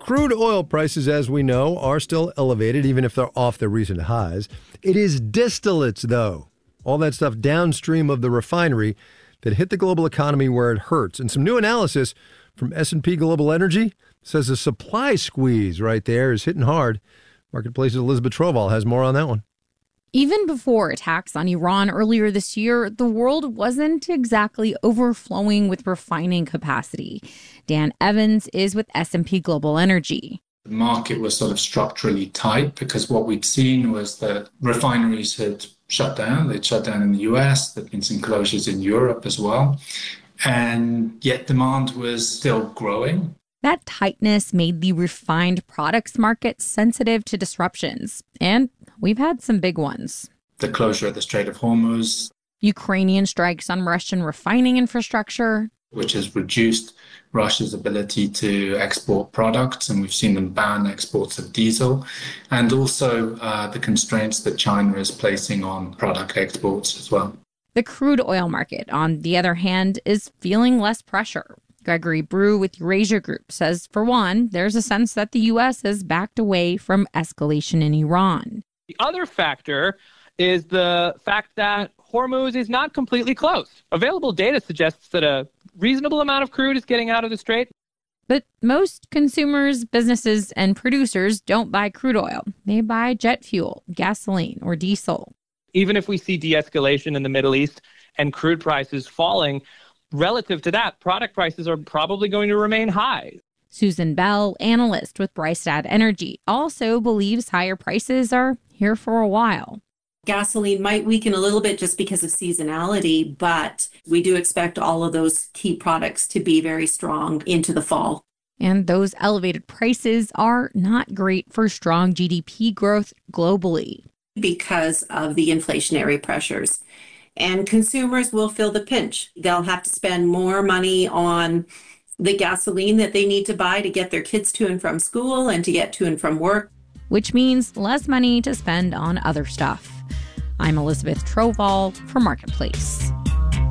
Crude oil prices, as we know, are still elevated, even if they're off their recent highs. It is distillates, though, all that stuff downstream of the refinery, that hit the global economy where it hurts. And some new analysis from S&P Global Energy says the supply squeeze right there is hitting hard. Marketplace's Elizabeth Troval has more on that one. Even before attacks on Iran earlier this year, the world wasn't exactly overflowing with refining capacity. Dan Evans is with S&P Global Energy. The market was sort of structurally tight because what we'd seen was that refineries had shut down. They'd shut down in the US, there'd been some closures in Europe as well. And yet demand was still growing. That tightness made the refined products market sensitive to disruptions. And we've had some big ones. The closure of the Strait of Hormuz. Ukrainian strikes on Russian refining infrastructure. Which has reduced Russia's ability to export products, and we've seen them ban exports of diesel. And also the constraints that China is placing on product exports as well. The crude oil market, on the other hand, is feeling less pressure. Gregory Brew with Eurasia Group says, for one, there's a sense that the U.S. has backed away from escalation in Iran. The other factor is the fact that Hormuz is not completely closed. Available data suggests that a reasonable amount of crude is getting out of the strait. But most consumers, businesses, and producers don't buy crude oil. They buy jet fuel, gasoline, or diesel. Even if we see de-escalation in the Middle East and crude prices falling, relative to that, product prices are probably going to remain high. Susan Bell, analyst with Rystad Energy, also believes higher prices are here for a while. Gasoline might weaken a little bit just because of seasonality, but we do expect all of those key products to be very strong into the fall. And those elevated prices are not great for strong GDP growth globally. Because of the inflationary pressures. And consumers will feel the pinch. They'll have to spend more money on the gasoline that they need to buy to get their kids to and from school and to get to and from work. Which means less money to spend on other stuff. I'm Elizabeth Troval for Marketplace.